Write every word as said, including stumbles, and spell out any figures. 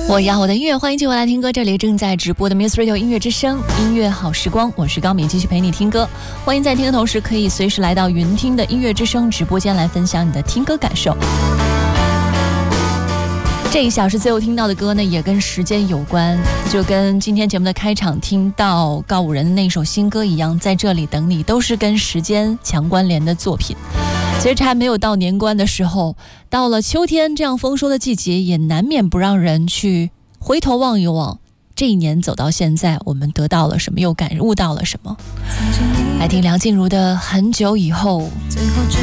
我呀，我的音乐，欢迎继续回来听歌。这里正在直播的 Muse Radio 音乐之声，音乐好时光，我是高敏，继续陪你听歌。欢迎在听的同时，可以随时来到云听的音乐之声直播间来分享你的听歌感受。这一小时最后听到的歌呢，也跟时间有关，就跟今天节目的开场听到告五人的那首新歌一样，在这里等你，都是跟时间强关联的作品。其实还没有到年关的时候，到了秋天这样丰收的季节，也难免不让人去回头望一望，这一年走到现在，我们得到了什么，又感悟到了什么。来听梁静茹的《很久以后》。